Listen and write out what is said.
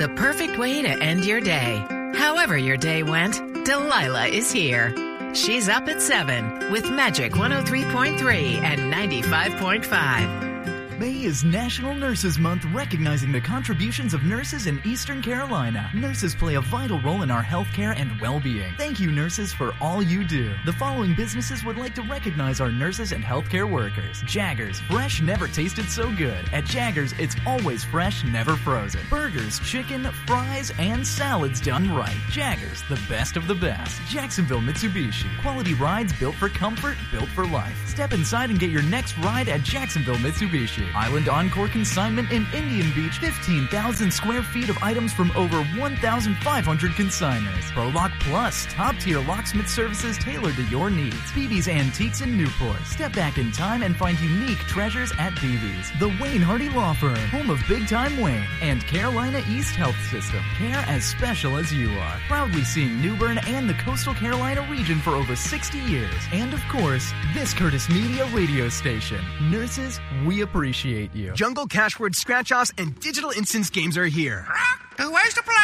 the perfect way to end your day. However your day went, Delilah is here. She's up at 7 with Magic 103.3 and 95.5. May is National Nurses Month, recognizing the contributions of nurses in Eastern Carolina. Nurses play a vital role in our healthcare and well-being. Thank you, nurses, for all you do. The following businesses would like to recognize our nurses and healthcare workers. Jaggers, fresh never tasted so good. At Jaggers, it's always fresh, never frozen. Burgers, chicken, fries, and salads done right. Jaggers, the best of the best. Jacksonville Mitsubishi, quality rides built for comfort, built for life. Step inside and get your next ride at Jacksonville Mitsubishi. Island Encore Consignment in Indian Beach, 15,000 square feet of items from over 1,500 consigners. ProLock Plus, top-tier locksmith services tailored to your needs. BB's Antiques in Newport. Step back in time and find unique treasures at BB's. The Wayne Hardy Law Firm, home of Big Time Wayne, and Carolina East Health System. Care as special as you are. Proudly seeing New Bern and the Coastal Carolina region for over 60 years. And of course, this Curtis Media radio station. Nurses, we appreciate you. Jungle Cash Word Scratch-Offs and Digital Instance games are here. Where's the play?